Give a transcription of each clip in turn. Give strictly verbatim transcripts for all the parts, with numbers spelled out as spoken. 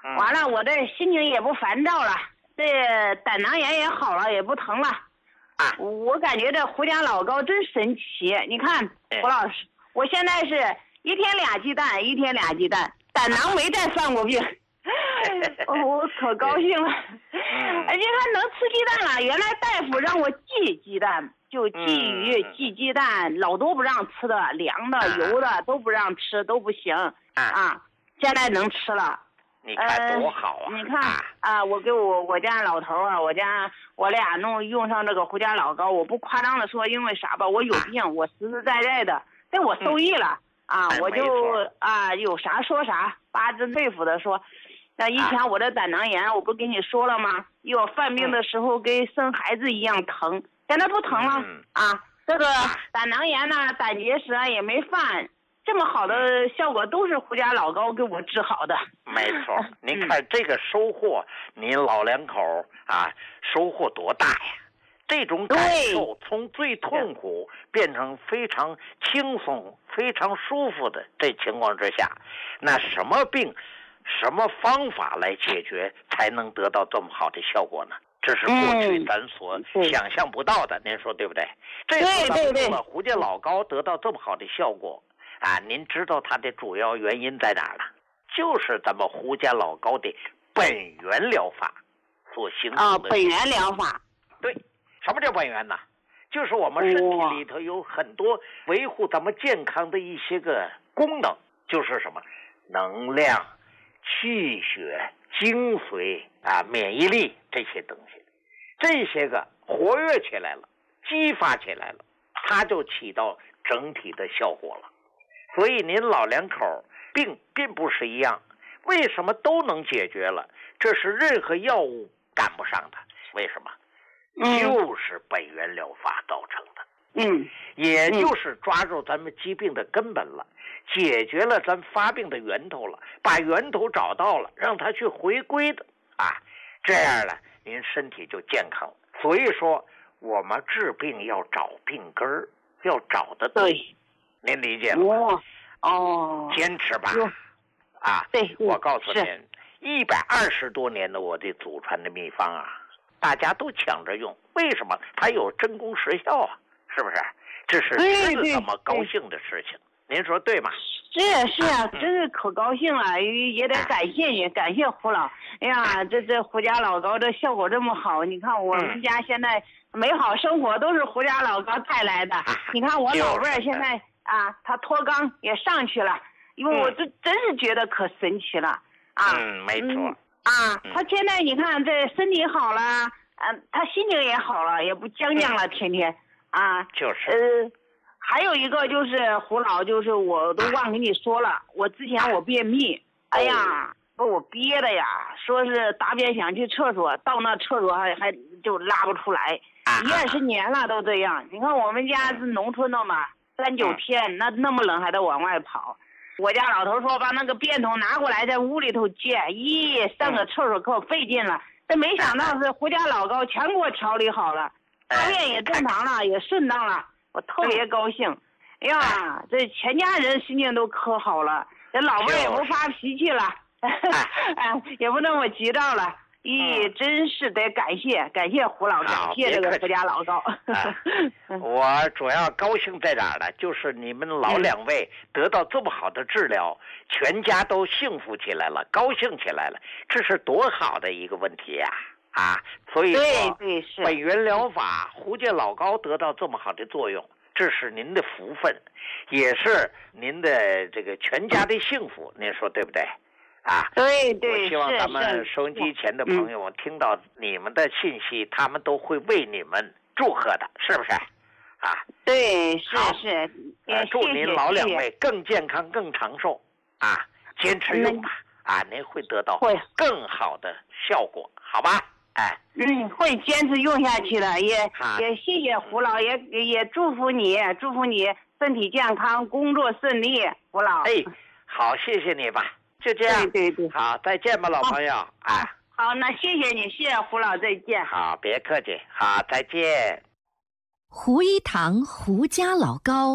嗯、 完了我这心情也不烦躁了，这胆囊炎也好了，也不疼了。 啊， 我感觉这胡家老高真神奇。你看胡老师，我现在是一天俩鸡蛋，一天俩鸡蛋，胆囊没再犯过病。我可高兴了。哎，你看能吃鸡蛋了，原来大夫让我忌鸡蛋，就鲫鱼、忌鸡蛋，老多不让吃的，凉的、油的都不让吃，都不行啊。现在能吃了。 你看多好啊！ 呃、你看啊，我给我我家老头啊，我家我俩弄用上这个胡家老高，我不夸张的说，因为啥吧，我有病，啊、我实实在在的，这我受益了、嗯、啊，我就啊有啥说啥，发自肺腑的说。那以前我的胆囊炎，啊、我不跟你说了吗？要犯病的时候跟生孩子一样疼，现在不疼了、嗯、啊。这个胆囊炎呢，胆结石啊也没犯。这么好的效果都是胡家老高给我治好的。 没错，您看这个收获，您老两口啊收获多大呀！这种感受从最痛苦变成非常轻松、非常舒服的这情况之下，那什么病、什么方法来解决才能得到这么好的效果呢？这是过去咱所想象不到的，您说对不对？这次咱们用了胡家老高得到这么好的效果。啊，您知道它的主要原因在哪儿呢？就是咱们胡家老高的本源疗法所形成的。 啊，本源疗法。 对，什么叫本源呢？就是我们身体里头有很多维护咱们健康的一些个功能，就是什么能量、气血、精髓啊、免疫力这些东西，这些个活跃起来了，激发起来了，它就起到整体的效果了。所以您老两口病并不是一样，为什么都能解决了？这是任何药物赶不上的。为什么？嗯、就是本源疗法造成的。 嗯， 也就是抓住咱们疾病的根本了，解决了咱发病的源头了，把源头找到了，让它去回归的啊，这样呢，您身体就健康。所以说，我们治病要找病根儿，要找得对。您理解了吗？ 哦， 坚持吧，啊， 对， 我告诉您，一百二十多年的我的祖传的秘方啊，大家都抢着用，为什么？它有真功实效啊，是不是？这是真是这么高兴的事情，您说对吗？ 是是啊，真是可高兴了，也得感谢你，感谢胡老。哎呀，这这胡家老高这效果这么好，你看我们家现在美好生活都是胡家老高带来的。你看我老伴儿现在。啊，他脱肛也上去了，因为我这真是觉得可神奇了啊！ 嗯，没错。 嗯、啊，他现在你看这身体好了，嗯、啊，他心情也好了，也不僵僵了，天天啊。 就是。 呃，还有一个就是胡老，就是我都忘跟你说了，我之前我便秘，哎呀，把我憋的呀，说是大便想去厕所，到那厕所还还就拉不出来，一二十年了都这样。你看我们家是农村的嘛。三九天，那那么冷还得往外跑。我家老头说把那个便桶拿过来，在屋里头接，咦，上个厕所可费劲了。这没想到是胡家老高全给我调理好了，大便也正常了，也顺当了，我特别高兴。哎呀，这全家人心情都可好了，这老辈也不发脾气了，哎，也不那么急躁了。咦、嗯，真是得感谢感谢胡老，感谢这个胡家老高。 啊、我主要高兴在哪儿呢？就是你们老两位得到这么好的治疗，嗯、全家都幸福起来了，高兴起来了，这是多好的一个问题呀！啊，所以说，本源疗法胡家老高得到这么好的作用，这是您的福分，也是您的这个全家的幸福，您说对不对？啊， 对对， 我希望咱们收音机前的朋友们听到你们的信息，他们都会为你们祝贺的，是不是？啊， 对，是是， 呃，祝您老两位更健康、更长寿啊！坚持用吧，啊，您会得到更好的效果，好吧？哎， 嗯，会坚持用下去的，也也谢谢胡老，也也祝福你，祝福你身体健康，工作顺利，胡老。 哎，好，谢谢你吧。就这样， 对对对， 好，再见吧，老朋友。 啊，好，那谢谢你，谢谢胡老，再见。 好，别客气，好，再见。 胡一堂胡家老高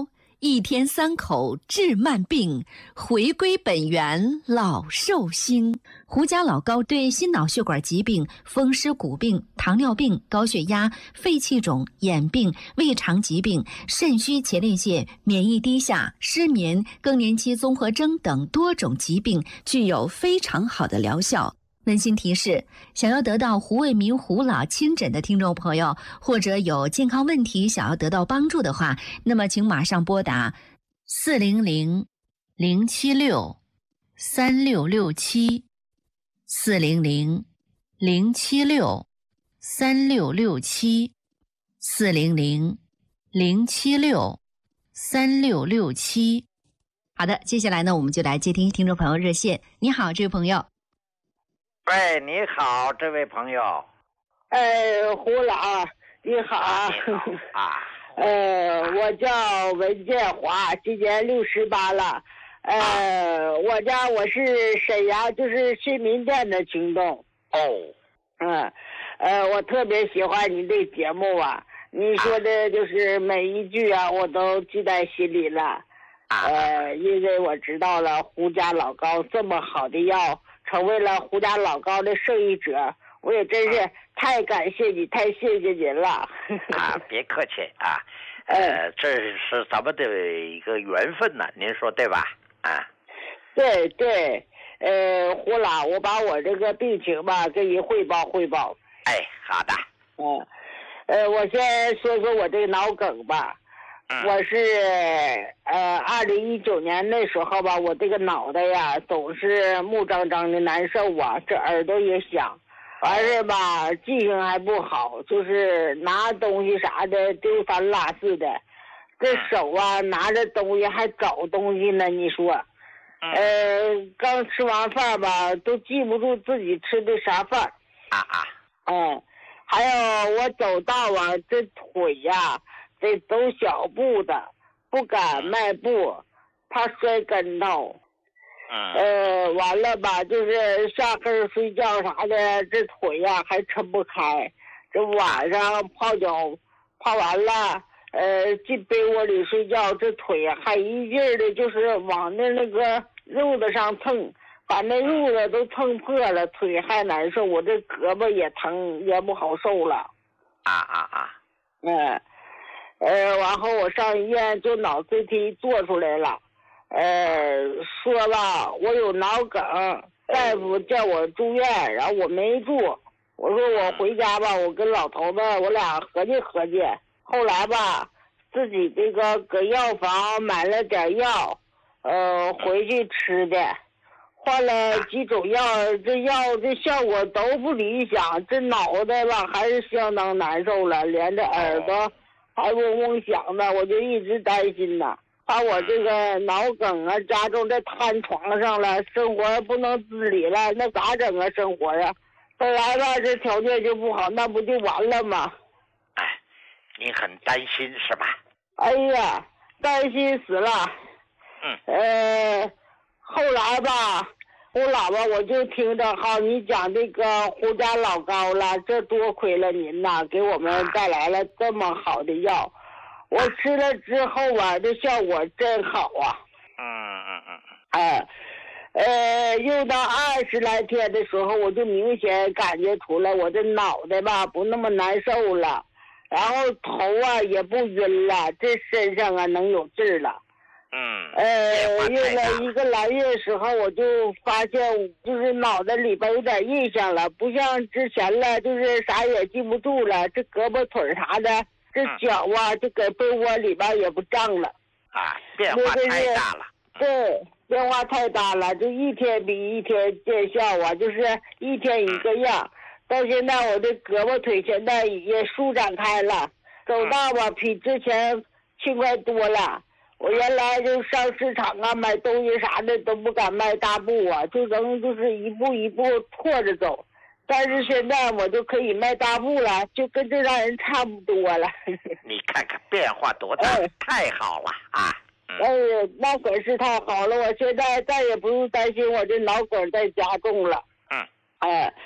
一天三口治慢病，回归本源老寿星。胡家老高对心脑血管疾病、风湿骨病、糖尿病、高血压、肺气肿、眼病、胃肠疾病、肾虚前列腺、免疫低下、失眠、更年期综合征等多种疾病具有非常好的疗效。温馨提示：想要得到胡卫民胡老亲诊的听众朋友，或者有健康问题想要得到帮助的话，那么请马上拨打四零零零七六三六六七四零零零七六三六六七四零零零七六三六六七。好的，接下来呢，我们就来接听听众朋友热线。你好，这位朋友。 喂，你好，这位朋友。 呃，胡老，你好。 啊，你好啊。 呃，我叫文建华，今年六十八了。呃，啊、我家我是沈阳，就是新民店的听众。 哦。 嗯，呃，我特别喜欢你的节目啊，你说的就是每一句啊，我都记在心里了。 啊。 呃，因为我知道了胡家老高这么好的药。成为了胡家老高的受益者，我也真是太感谢你，太谢谢您了。 啊，别客气啊，呃，这是咱们的一个缘分呢，您说对吧？啊， 对对，呃，胡老，我把我这个病情吧给你汇报汇报。 哎，好的。 嗯，呃，我先说说我这个脑梗吧。我是呃，二零一九年那时候吧，我这个脑袋呀总是木张张的难受啊，这耳朵也响，完事吧记性还不好，就是拿东西啥的丢三落四的，这手啊拿着东西还找东西呢，你说，呃，刚吃完饭吧都记不住自己吃的啥饭。 啊啊。 嗯，还有我走道啊，这腿呀。得走小步的，不敢迈步，怕摔跟头。 嗯。 呃，完了吧，就是下课睡觉啥的，这腿呀、啊、还抻不开。这晚上泡脚，泡完了，呃，进被窝里睡觉，这腿还一劲儿的，就是往那那个褥子上蹭，把那褥子都蹭破了，腿还难受，我这胳膊也疼，也不好受了。 啊啊啊。 嗯。呃，然后我上医院做脑 C T 做出来了，呃，说吧，我有脑梗，大夫叫我住院，然后我没住，我说我回家吧，我跟老头子我俩合计合计，后来吧，自己这个搁药房买了点药，呃，回去吃的，换了几种药，这药这效果都不理想，这脑袋吧还是相当难受了，连着耳朵。还嗡嗡响的，我就一直担心呐，怕我这个脑梗啊加重，这瘫床上了，生活不能自理了，那咋整啊？生活啊，本来吧这条件就不好，那不就完了吗？ 哎，你很担心是吧？ 哎呀，担心死了。 嗯。 呃，后来吧。胡老吧，我就听着哈，你讲这个胡家老高了，这多亏了您呐，给我们带来了这么好的药，我吃了之后啊，这效果真好啊。 嗯嗯嗯。 哎，呃，用到二十来天的时候，我就明显感觉出来，我这脑袋吧不那么难受了，然后头啊也不晕了，这身上啊能有劲儿了。 嗯， 呃，用了一个来月时候，我就发现就是脑袋里边有点印象了，不像之前了，就是啥也记不住了。这胳膊腿啥的，这脚啊，就搁被窝里边也不胀了。 啊，变化太大了。 对，变化太大了，就一天比一天见效啊，就是一天一个样。到现在我这胳膊腿现在也舒展开了，走道吧比之前轻快多了。我原来就上市场啊买东西啥的都不敢迈大步啊，就能就是一步一步拖着走，但是现在我就可以迈大步了，就跟这让人差不多了。 你看看变化多大，哎、太好了啊！ 哎呀，那可是太好了，我现在再也不用担心我这脑梗再加重了。 嗯， 哎，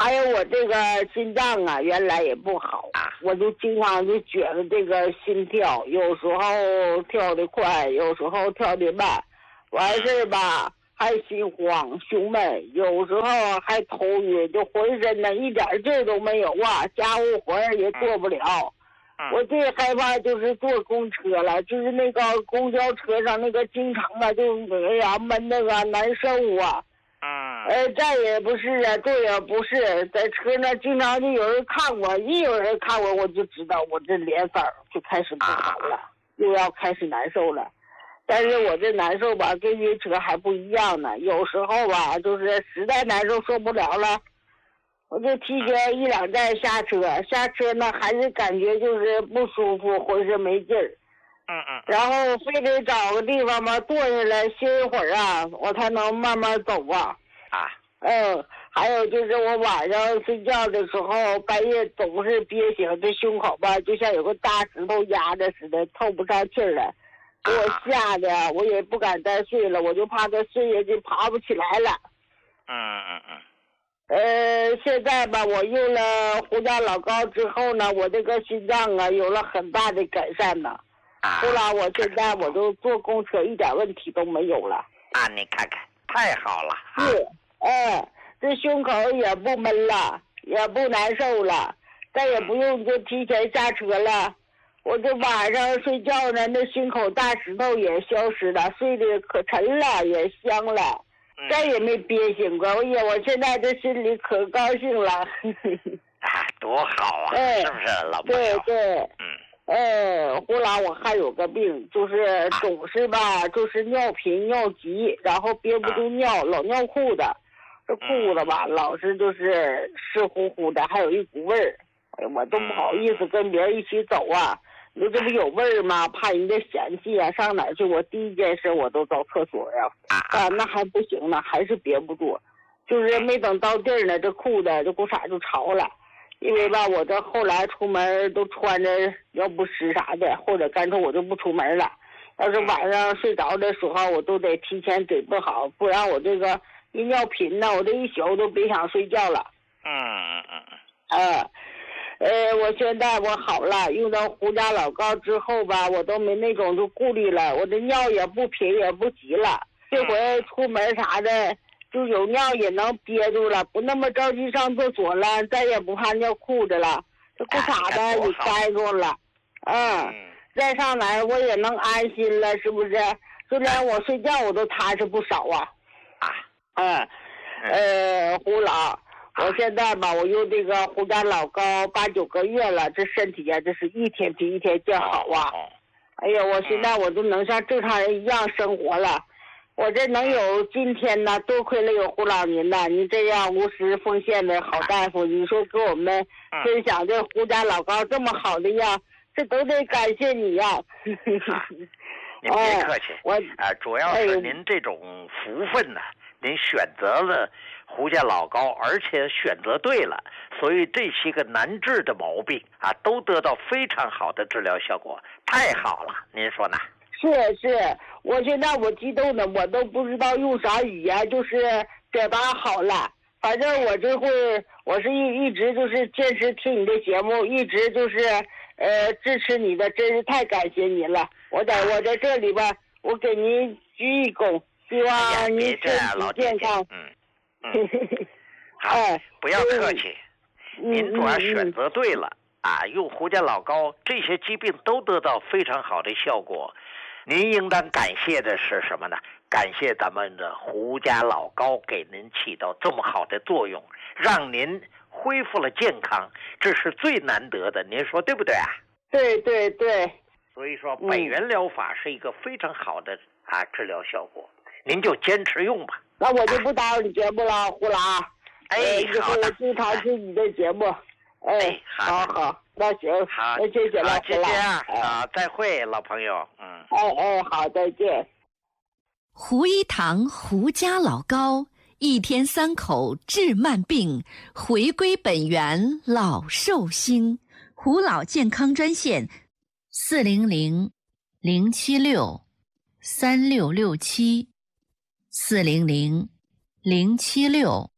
还有我这个心脏啊，原来也不好，我就经常就觉得这个心跳有时候跳得快，有时候跳得慢，完事吧还心慌胸闷，有时候还头晕，就浑身呢一点劲儿都没有啊，家务活儿也做不了。我最害怕就是坐公车了，就是那个公交车上那个经常啊，就哎呀闷那个难受啊。 嗯。 呃，站也不是啊，坐也不是，在车上经常就有人看我，一有人看我，我就知道我这脸色就开始不好了，又要开始难受了。但是我这难受吧，跟晕车还不一样呢。有时候吧，就是实在难受受不了了。我就提前一两站下车，下车呢还是感觉就是不舒服，浑身没劲儿。 嗯嗯。 然后非得找个地方嘛坐下来歇一会儿啊，我才能慢慢走啊。 啊。 嗯，还有就是我晚上睡觉的时候，半夜总是憋醒，这胸口吧就像有个大石头压着似的，透不上气儿来，给我吓得我也不敢再睡了，我就怕他睡下去爬不起来了。 嗯嗯嗯。 呃，现在吧，我用了胡家老膏之后呢，我这个心脏啊有了很大的改善呢。后来我现在我都坐公车一点问题都没有了。 啊，你看看，太好了。 是，哎，这胸口也不闷了，也不难受了，再也不用就提前下车了。我这晚上睡觉呢，那心口大石头也消失了，睡得可沉了，也香了。再也没憋醒过，哎呀，我现在这心里可高兴了。 啊，多好啊！ 哎， 是不是老朋友？ 对对。 嗯。 呃，胡老，我还有个病，就是总是吧，就是尿频尿急，然后憋不住尿，老尿裤子，这裤子吧，老是就是湿乎乎的，还有一股味儿，哎，我都不好意思跟别人一起走啊。你这不有味儿吗？怕人家嫌弃啊！上哪儿去？我第一件事我都找厕所呀、啊。啊，那还不行呢，还是憋不住，就是没等到地儿呢，这裤子这裤衩就潮了。因为吧，我这后来出门都穿着要不湿啥的，或者干脆我就不出门了。要是晚上睡着的时候，我都得提前准备好，不然我这个一尿频呢，我这一宿都别想睡觉了。 嗯嗯嗯嗯。呃呃，我现在我好了，用到胡家老膏之后吧，我都没那种就顾虑了，我这尿也不频也不急了，这回出门啥的就有尿也能憋住了，不那么着急上厕所了，再也不怕尿裤子了，这裤衩子也盖住了，嗯，再上哪儿我也能安心了，是不是？就连我睡觉我都踏实不少啊。 啊， 嗯，呃，胡老。我现在吧，我用这个胡家老膏八九个月了，这身体呀、啊，这是一天比一天见好啊！哎呀，我现在我都能像正常人一样生活了。我这能有今天呢，多亏了有胡老您呐，您这样无私奉献的好大夫，你说给我们分享这胡家老膏这么好的药，这都得感谢你呀、啊！ 您别客气，我啊，主要是您这种福分呢、啊，您选择了胡家老膏，而且选择对了，所以这些个难治的毛病啊，都得到非常好的治疗效果，太好了，您说呢？ 是是，我现在我激动的，我都不知道用啥语言，就是表达好了。反正我这会，我是一一直就是坚持听你的节目，一直就是呃支持你的，真是太感谢您了。我在我在这里吧，我给您鞠一躬，希望您身体健康。 嗯。嗯，好，不要客气，您主要选择对了啊！用胡家老膏，这些疾病都得到非常好的效果。您应当感谢的是什么呢？感谢咱们的胡家老膏给您起到这么好的作用，让您恢复了健康，这是最难得的。您说对不对啊？ 对对对。 所以说，北元疗法是一个非常好的啊治疗效果，您就坚持用吧。 那我就不打扰你节目了，胡老。 哎，好的。 我经常听你的节目。哎，好好，那行， 好， 那谢谢了， 就这样啊，再会，老朋友，嗯。 哎哎，好，再见。 胡一堂胡家老膏，一天三口治慢病，回归本源老寿星。胡老健康专线：四零零零七六三六六七。四零零零七六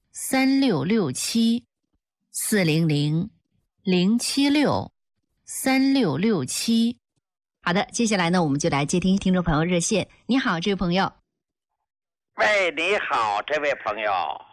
三六六七，四零零零七六三六六七。好的，接下来呢，我们就来接听听众朋友热线。你好，这位朋友。 喂，你好，这位朋友。